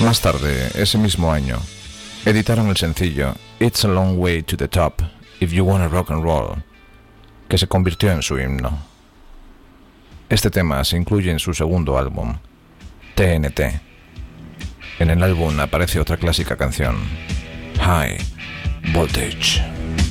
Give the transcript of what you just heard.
Más tarde, ese mismo año, editaron el sencillo It's a Long Way to the Top If You Wanna Rock and Roll, que se convirtió en su himno. Este tema se incluye en su segundo álbum, TNT. En el álbum aparece otra clásica canción, High Voltage.